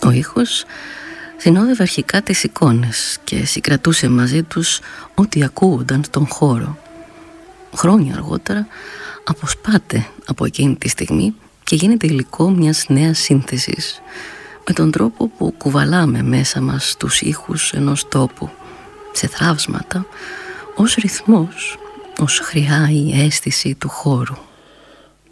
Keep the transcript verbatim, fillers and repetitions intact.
Ο ήχος συνόδευε αρχικά τις εικόνες και συγκρατούσε μαζί τους ό,τι ακούγονταν στον χώρο. Χρόνια αργότερα αποσπάται από εκείνη τη στιγμή και γίνεται υλικό μιας νέας σύνθεσης, με τον τρόπο που κουβαλάμε μέσα μας τους ήχους ενός τόπου, σε θραύσματα, ως ρυθμός, ως χρειά η αίσθηση του χώρου.